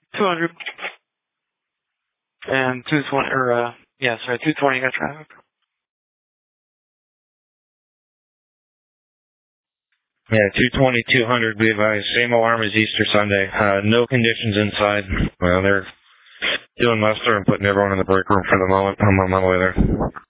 200. And 220, 220 got traffic. Yeah, 220, 200, be advised. Same alarm as Easter Sunday. No conditions inside. Well, they're doing muster and putting everyone in the break room for the moment. I'm on my way there.